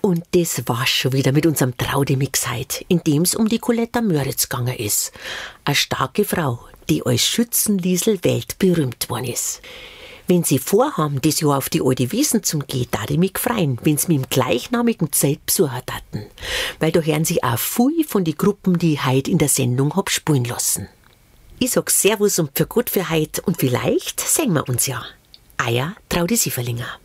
Und das war's schon wieder mit unserem Traudemix heute, in dem's um die Coletta Möritz gegangen ist. Eine starke Frau, die als Schützenliesel weltberühmt worden ist. Wenn Sie vorhaben, das Jahr auf die alte Wiesn zum gehen, darf ich mich freuen, wenn Sie mich im gleichnamigen Zelt besuchen taten. Weil da hören Sie auch viel von den Gruppen, die ich heute in der Sendung hab spielen lassen. Ich sag Servus und für gut für heute und vielleicht sehen wir uns ja. Euer Traudi Sieferlinger.